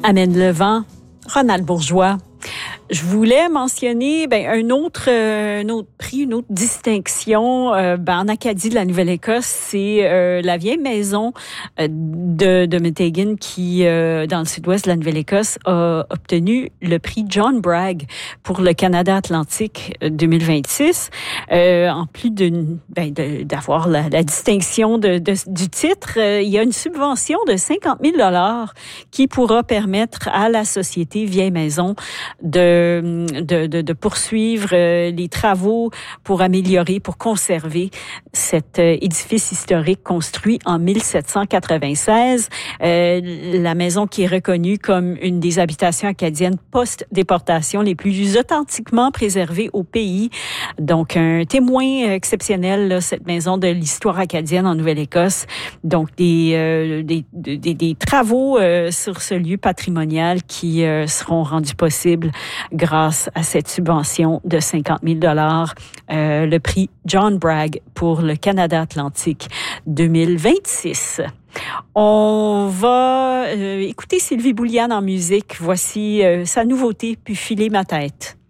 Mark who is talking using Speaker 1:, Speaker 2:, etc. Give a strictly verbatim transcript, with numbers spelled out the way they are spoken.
Speaker 1: Amène le vent, Ronald Bourgeois. Je voulais mentionner ben, un, autre, euh, un autre prix, une autre distinction euh, ben, en Acadie de la Nouvelle-Écosse. C'est euh, la vieille maison euh, de, de Meteghan qui, euh, dans le sud-ouest de la Nouvelle-Écosse, a obtenu le prix John Bragg pour le Canada Atlantique deux mille vingt-six. Euh, en plus de, ben, de, d'avoir la, la distinction de, de, du titre, euh, il y a une subvention de cinquante mille dollars qui pourra permettre à la société Vieille Maison de De, de, de poursuivre euh, les travaux pour améliorer, pour conserver cet euh, édifice historique construit en mille sept cent quatre-vingt-seize. Euh, la maison qui est reconnue comme une des habitations acadiennes post-déportation les plus authentiquement préservées au pays. Donc, un témoin exceptionnel, là, cette maison de l'histoire acadienne en Nouvelle-Écosse. Donc, des, euh, des, des, des travaux euh, sur ce lieu patrimonial qui euh, seront rendus possibles grâce à cette subvention de cinquante mille dollars, euh, le prix John Bragg pour le Canada Atlantique deux mille vingt-six. On va euh, écouter Sylvie Bouliane en musique. Voici euh, sa nouveauté, Puis filer ma tête.